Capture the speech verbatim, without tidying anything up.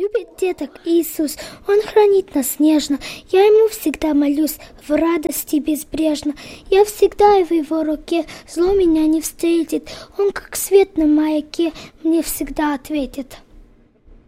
любит деток Иисус, Он хранит нас нежно. Я Ему всегда молюсь, в радости безбрежно. Я всегда в Его руке, зло меня не встретит. Он как свет на маяке мне всегда ответит.